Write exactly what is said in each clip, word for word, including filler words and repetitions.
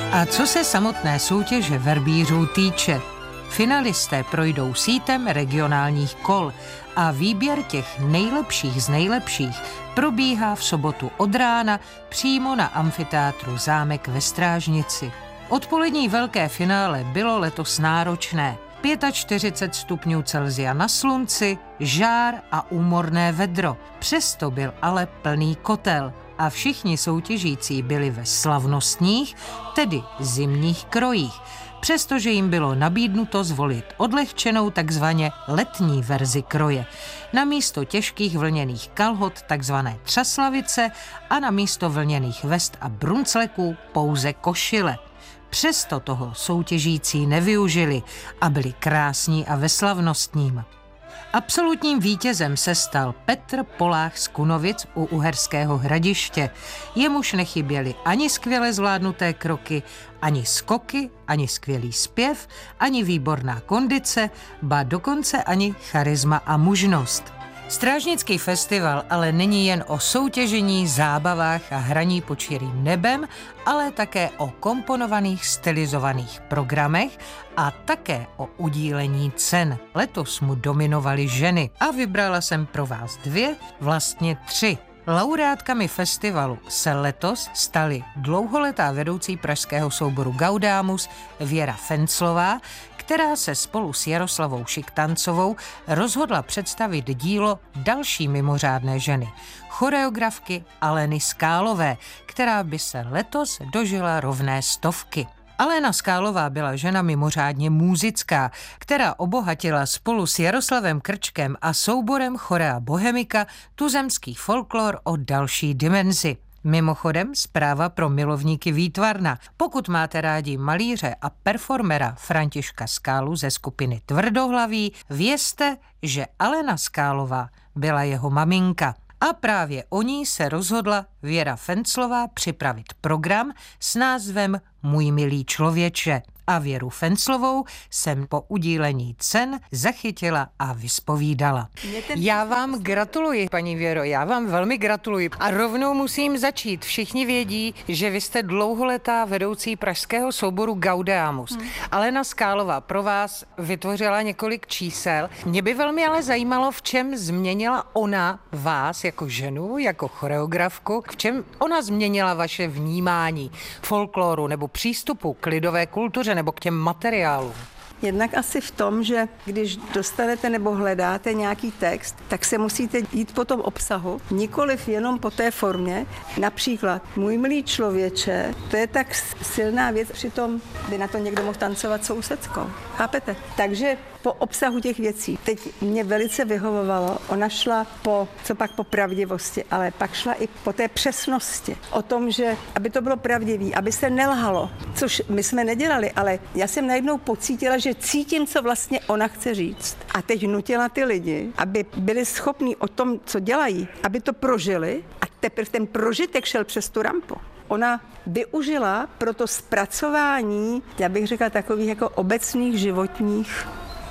A co se samotné soutěže verbířů týče, finalisté projdou sítem regionálních kol a výběr těch nejlepších z nejlepších probíhá v sobotu od rána přímo na amfiteátru Zámek ve Strážnici. Odpolední velké finále bylo letos náročné. čtyřicet pět stupňů Celsia na slunci, žár a úmorné vedro. Přesto byl ale plný kotel a všichni soutěžící byli ve slavnostních, tedy zimních krojích, přestože jim bylo nabídnuto zvolit odlehčenou takzvaně letní verzi kroje. Na místo těžkých vlněných kalhot takzvané třaslavice a na místo vlněných vest a bruncleků pouze košile. Přesto toho soutěžící nevyužili a byli krásní a ve slavnostním. Absolutním vítězem se stal Petr Polách z Kunovic u Uherského Hradiště. Jemuž nechyběly ani skvěle zvládnuté kroky, ani skoky, ani skvělý zpěv, ani výborná kondice, ba dokonce ani charisma a mužnost. Strážnický festival ale není jen o soutěžení, zábavách a hraní pod širým nebem, ale také o komponovaných stylizovaných programech a také o udílení cen. Letos mu dominovaly ženy a vybrala jsem pro vás dvě, vlastně tři. Laureátkami festivalu se letos staly dlouholetá vedoucí pražského souboru Gaudámus Věra Fenclová, která se spolu s Jaroslavou Šiktancovou rozhodla představit dílo další mimořádné ženy, choreografky Aleny Skálové, která by se letos dožila rovné stovky. Alena Skálová byla žena mimořádně muzická, která obohatila spolu s Jaroslavem Krčkem a souborem Chorea Bohemika tuzemský folklor o další dimenzi. Mimochodem zpráva pro milovníky výtvarna. Pokud máte rádi malíře a performera Františka Skálu ze skupiny Tvrdohlaví, vězte, že Alena Skálová byla jeho maminka. A právě o ní se rozhodla Věra Fenclová připravit program s názvem Můj milý člověče. A Věru Fenclovou jsem po udílení cen zachytila a vyspovídala. Já vám gratuluji, paní Věro, já vám velmi gratuluji. A rovnou musím začít. Všichni vědí, že vy jste dlouholetá vedoucí pražského souboru Gaudeamus. Hmm. Alena Skálová pro vás vytvořila několik čísel. Mě by velmi ale zajímalo, v čem změnila ona vás jako ženu, jako choreografku, v čem ona změnila vaše vnímání folkloru nebo přístupu k lidové kultuře nebo k těm materiálům. Jednak asi v tom, že když dostanete nebo hledáte nějaký text, tak se musíte jít po tom obsahu, nikoliv jenom po té formě. Například Můj milý člověče, to je tak silná věc, přitom by na to někdo mohl tancovat sousedskou. Chápete? Takže po obsahu těch věcí. Teď mě velice vyhovovalo, ona šla po, co pak po pravdivosti, ale pak šla i po té přesnosti. O tom, že aby to bylo pravdivý, aby se nelhalo, což my jsme nedělali, ale já jsem najednou pocítila, že cítím, co vlastně ona chce říct. A teď nutila ty lidi, aby byli schopní o tom, co dělají, aby to prožili a teprve ten prožitek šel přes tu rampu. Ona využila pro to zpracování, já bych řekla, takových jako obecných životních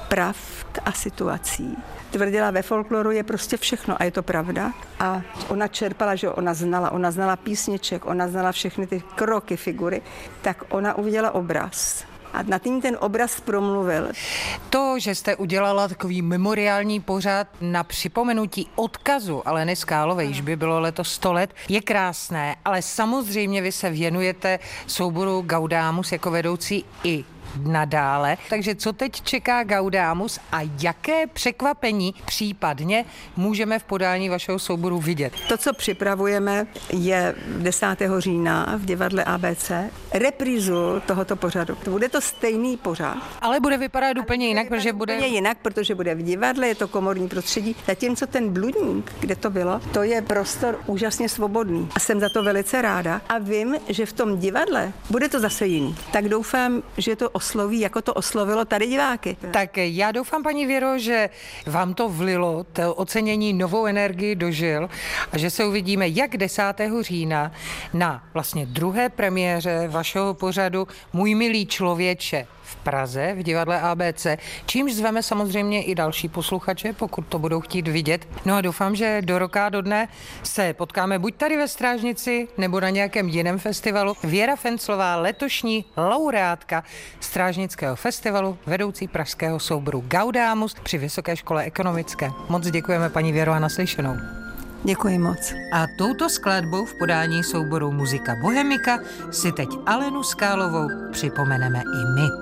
pravd a situací. Tvrdila, ve folkloru je prostě všechno a je to pravda. A ona čerpala, že ona znala, ona znala písniček, ona znala všechny ty kroky, figury, tak ona uviděla obraz. A nad tím ten obraz promluvil. To, že jste udělala takový memoriální pořad na připomenutí odkazu Aleny Skálové, již by bylo letos sto let, je krásné, ale samozřejmě vy se věnujete souboru Gaudámus jako vedoucí i nadále. Takže co teď čeká Gaudámus a jaké překvapení případně můžeme v podání vašeho souboru vidět? To, co připravujeme, je desátého října v divadle A B C reprízu tohoto pořadu. Bude to stejný pořad. Ale bude vypadat úplně jinak, protože bude... Úplně jinak, protože bude v divadle, je to komorní prostředí. Zatímco ten Bludník, kde to bylo, to je prostor úžasně svobodný. A jsem za to velice ráda. A vím, že v tom divadle bude to zase jiný. Tak doufám, že to osloví, jako to oslovilo tady diváky. Tak já doufám, paní Věro, že vám to vlilo, to ocenění novou energii do žil a že se uvidíme jak desátého října na vlastně druhé premiéře vašeho pořadu Můj milý člověče v Praze v divadle A B C, čímž zveme samozřejmě i další posluchače, pokud to budou chtít vidět. No a doufám, že do roka a do dne se potkáme buď tady ve Strážnici, nebo na nějakém jiném festivalu. Věra Fenclová, letošní laureátka Strážnického festivalu, vedoucí pražského souboru Gaudeamus při Vysoké škole ekonomické. Moc děkujeme, paní Věro, a naslyšenou. Děkuji moc. A touto skladbou v podání souboru Muzika Bohemika si teď Alenu Skálovou připomeneme i my.